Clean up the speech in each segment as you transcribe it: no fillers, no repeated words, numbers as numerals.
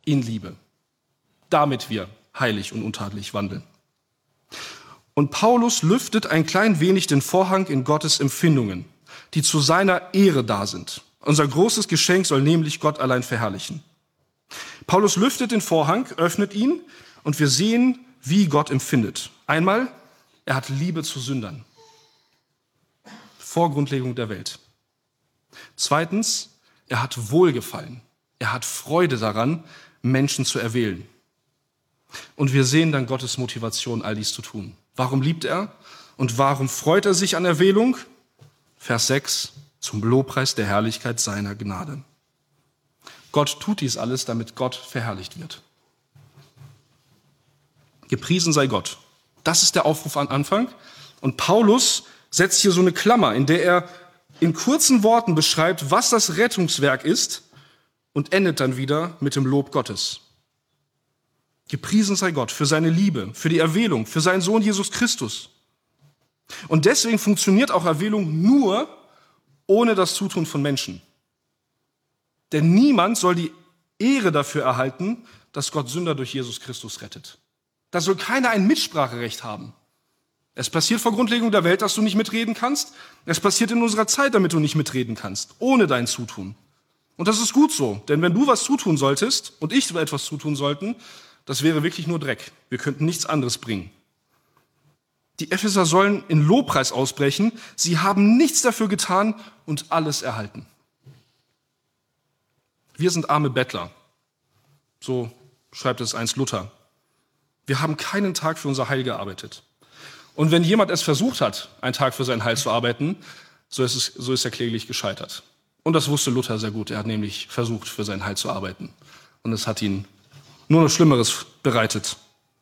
in Liebe, damit wir heilig und untadelig wandeln. Und Paulus lüftet ein klein wenig den Vorhang in Gottes Empfindungen, die zu seiner Ehre da sind. Unser großes Geschenk soll nämlich Gott allein verherrlichen. Paulus lüftet den Vorhang, öffnet ihn und wir sehen, wie Gott empfindet. Einmal, er hat Liebe zu Sündern. Vor Grundlegung der Welt. Zweitens, er hat Wohlgefallen. Er hat Freude daran, Menschen zu erwählen. Und wir sehen dann Gottes Motivation, all dies zu tun. Warum liebt er und warum freut er sich an Erwählung? Vers 6, zum Lobpreis der Herrlichkeit seiner Gnade. Gott tut dies alles, damit Gott verherrlicht wird. Gepriesen sei Gott. Das ist der Aufruf am Anfang. Und Paulus setzt hier so eine Klammer, in der er in kurzen Worten beschreibt, was das Rettungswerk ist und endet dann wieder mit dem Lob Gottes. Gepriesen sei Gott für seine Liebe, für die Erwählung, für seinen Sohn Jesus Christus. Und deswegen funktioniert auch Erwählung nur ohne das Zutun von Menschen. Denn niemand soll die Ehre dafür erhalten, dass Gott Sünder durch Jesus Christus rettet. Da soll keiner ein Mitspracherecht haben. Es passiert vor Grundlegung der Welt, dass du nicht mitreden kannst. Es passiert in unserer Zeit, damit du nicht mitreden kannst, ohne dein Zutun. Und das ist gut so, denn wenn du was zutun solltest und ich etwas zutun sollten, das wäre wirklich nur Dreck. Wir könnten nichts anderes bringen. Die Epheser sollen in Lobpreis ausbrechen. Sie haben nichts dafür getan und alles erhalten. Wir sind arme Bettler. So schreibt es einst Luther. Wir haben keinen Tag für unser Heil gearbeitet. Und wenn jemand es versucht hat, einen Tag für sein Heil zu arbeiten, so ist er kläglich gescheitert. Und das wusste Luther sehr gut. Er hat nämlich versucht, für sein Heil zu arbeiten. Und es hat ihn nur noch Schlimmeres bereitet.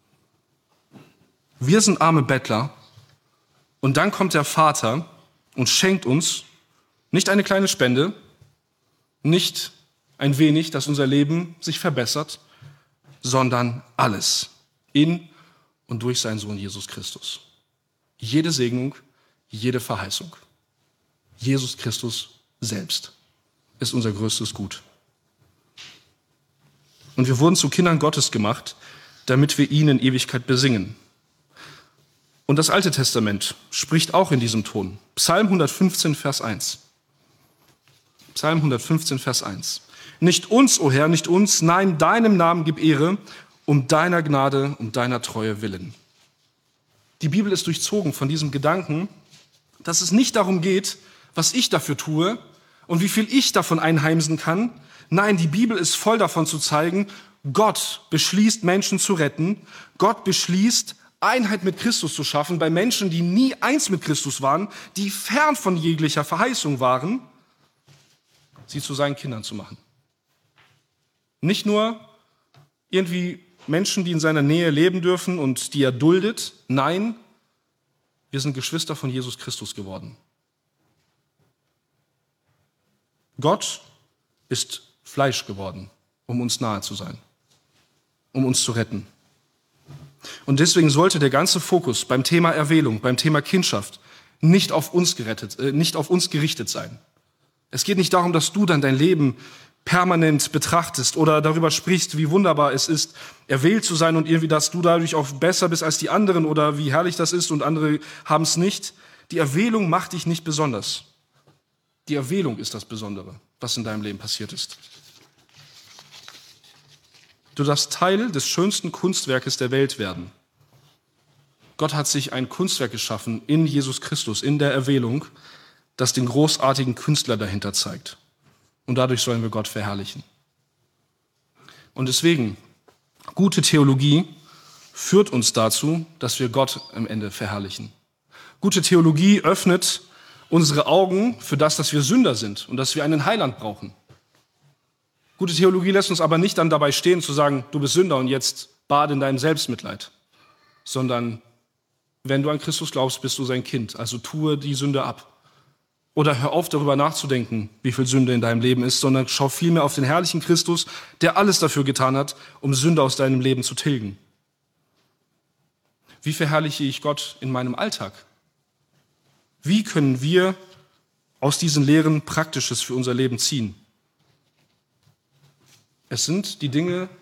Wir sind arme Bettler und dann kommt der Vater und schenkt uns nicht eine kleine Spende, nicht ein wenig, dass unser Leben sich verbessert, sondern alles in und durch seinen Sohn Jesus Christus. Jede Segnung, jede Verheißung. Jesus Christus selbst ist unser größtes Gut. Und wir wurden zu Kindern Gottes gemacht, damit wir ihn in Ewigkeit besingen. Und das Alte Testament spricht auch in diesem Ton. Psalm 115, Vers 1. Psalm 115, Vers 1. Nicht uns, o Herr, nicht uns, nein, deinem Namen gib Ehre, um deiner Gnade, um deiner Treue willen. Die Bibel ist durchzogen von diesem Gedanken, dass es nicht darum geht, was ich dafür tue und wie viel ich davon einheimsen kann. Nein, die Bibel ist voll davon zu zeigen, Gott beschließt, Menschen zu retten. Gott beschließt, Einheit mit Christus zu schaffen bei Menschen, die nie eins mit Christus waren, die fern von jeglicher Verheißung waren, sie zu seinen Kindern zu machen. Nicht nur irgendwie Menschen, die in seiner Nähe leben dürfen und die er duldet. Nein, wir sind Geschwister von Jesus Christus geworden. Gott ist Fleisch geworden, um uns nahe zu sein, um uns zu retten. Und deswegen sollte der ganze Fokus beim Thema Erwählung, beim Thema Kindschaft nicht auf uns gerichtet sein. Es geht nicht darum, dass du dann dein Leben permanent betrachtest oder darüber sprichst, wie wunderbar es ist, erwählt zu sein und irgendwie, dass du dadurch auch besser bist als die anderen oder wie herrlich das ist und andere haben es nicht. Die Erwählung macht dich nicht besonders. Die Erwählung ist das Besondere, was in deinem Leben passiert ist. Du darfst Teil des schönsten Kunstwerkes der Welt werden. Gott hat sich ein Kunstwerk geschaffen in Jesus Christus, in der Erwählung, das den großartigen Künstler dahinter zeigt. Und dadurch sollen wir Gott verherrlichen. Und deswegen, gute Theologie führt uns dazu, dass wir Gott am Ende verherrlichen. Gute Theologie öffnet unsere Augen für das, dass wir Sünder sind und dass wir einen Heiland brauchen. Gute Theologie lässt uns aber nicht dann dabei stehen, zu sagen, du bist Sünder und jetzt bade in deinem Selbstmitleid. Sondern, wenn du an Christus glaubst, bist du sein Kind. Also tue die Sünde ab. Oder hör auf, darüber nachzudenken, wie viel Sünde in deinem Leben ist, sondern schau vielmehr auf den herrlichen Christus, der alles dafür getan hat, um Sünde aus deinem Leben zu tilgen. Wie verherrliche ich Gott in meinem Alltag? Wie können wir aus diesen Lehren Praktisches für unser Leben ziehen? Es sind die Dinge,